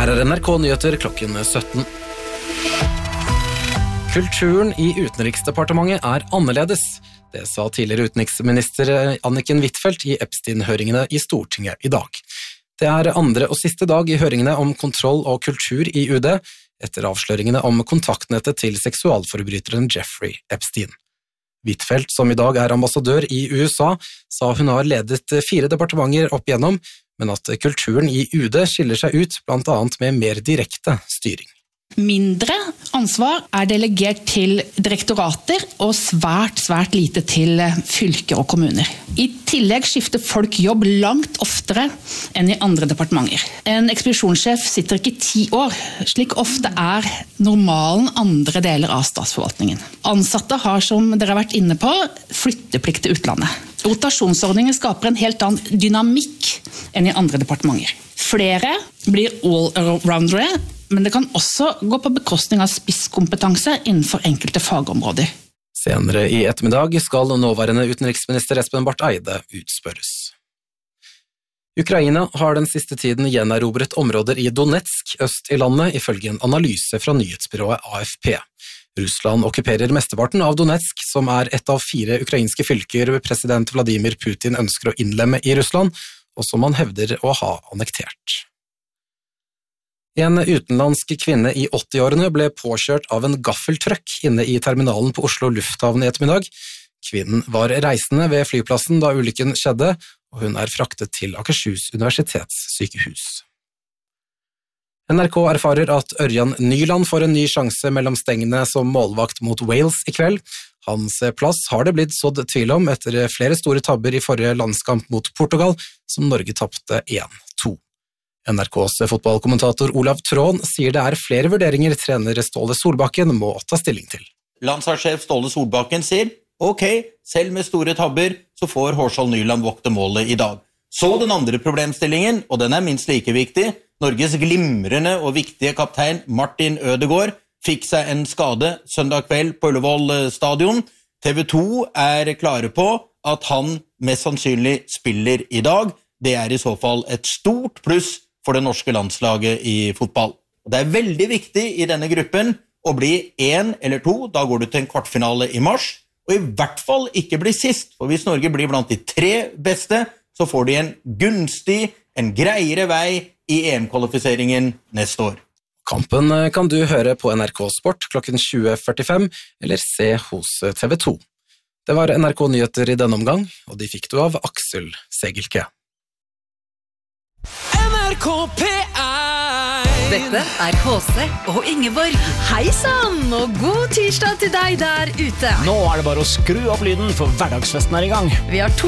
Her NRK Nyheter klokken 17. Kulturen i Utenriksdepartementet annerledes. Det sa tidligere utenriksminister Anniken Huitfeldt i Epstein-høringene i Stortinget i dag. Det andre og siste dag i høringene om kontroll og kultur i UD, etter avsløringene om kontaktnettet til seksualforbryteren Jeffrey Epstein. Huitfeldt, som i dag ambassadør i USA, sa hun har ledet 4 departementer opp igjennom, men at kulturen i UD skiller seg ut, blant annet med mer direkte styring. Mindre ansvar delegert til direktorater og svært lite til fylker og kommuner. I tillegg skifter folk jobb langt oftere enn i andre departementer. En ekspedisjonssjef sitter ikke 10 år, slik ofte normalen andre deler av statsforvaltningen. Ansatte har, som dere har vært inne på, flytteplikt til utlandet. Rotasjonsordningen skaper en helt annen dynamikk enn i andre departementer. Flere blir all-roundere, men det kan også gå på bekostning av spisskompetanse innenfor enkelte fagområder. Senere i ettermiddag skal nåværende utenriksminister Espen Barth Eide utspørres. Ukraina har den siste tiden gjenerobret områder i Donetsk, øst i landet, ifølge en analyse fra nyhetsbyrået AFP. Russland okkuperer mesteparten av Donetsk, som et av 4 ukrainske fylker president Vladimir Putin ønsker å innlemme i Russland, og som han hevder å ha annektert. En utenlandsk kvinne i 80-årene ble påkjørt av en gaffeltrøkk inne i terminalen på Oslo lufthavn i ettermiddag. Kvinnen var reisende ved flyplassen da ulykken skjedde, og hun fraktet til Akershus universitetssykehus. NRK erfarer at Ørjan Nyland får en ny sjanse mellom stengene som målvakt mot Wales i kveld. Hans plass har det blitt sådd tvil om etter flere store tabber i forrige landskamp mot Portugal, som Norge tapte 1-2. NRKs fotballkommentator Olav Trån sier det flere vurderinger trener Ståle Solbakken må ta stilling til. Landslagssjef Ståle Solbakken sier, ok, selv med store tabber så får Hårsal Nyland vokte målet i dag. Så den andre problemstillingen, og den minst like viktig, Norges glimrende og viktige kaptein Martin Ødegaard fikk seg en skade søndag kveld på Ullevål stadion. TV 2 klare på at han mest sannsynlig spiller i dag. Det i så fall et stort pluss for det norske landslaget i fotball. Det veldig viktig i denne gruppen å bli 1 eller 2, da går du til en kvartfinale i mars, og i hvert fall ikke bli sist, for hvis Norge blir blant de 3 beste, så får de en gunstig, en greiere vei i EM-kvalifiseringen neste år. Kampen kan du høre på NRK Sport klokken 20.45, eller se hos TV 2. Det var NRK Nyheter i denne omgang, og de fikk du av Aksel Segelke. NRK P1. Dette HC og Ingeborg. Hei sann, og god tirsdag til deg der ute. Nå det bare å skru opp lyden, for hverdagsfesten i gang. Vi har 2